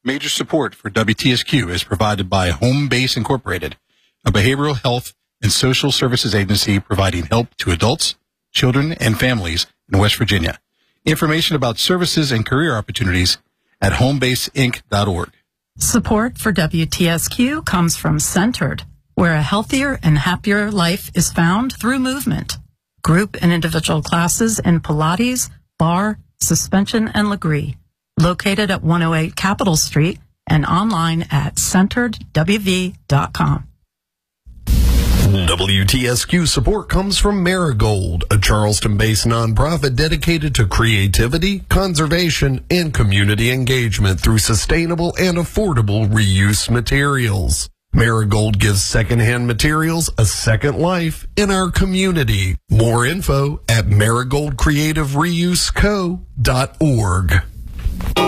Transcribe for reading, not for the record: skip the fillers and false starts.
Major support for WTSQ is provided by Home Base Incorporated, a behavioral health and social services agency providing help to adults, children, and families in West Virginia. Information about services and career opportunities at homebaseinc.org. Support for WTSQ comes from Centered, where a healthier and happier life is found through movement. Group and individual classes in Pilates, barre, suspension, and Legree. Located at 108 Capitol Street and online at centeredwv.com. WTSQ support comes from Marigold, a Charleston-based nonprofit dedicated to creativity, conservation, and community engagement through sustainable and affordable reuse materials. Marigold gives secondhand materials a second life in our community. More info at marigoldcreativereuseco.org.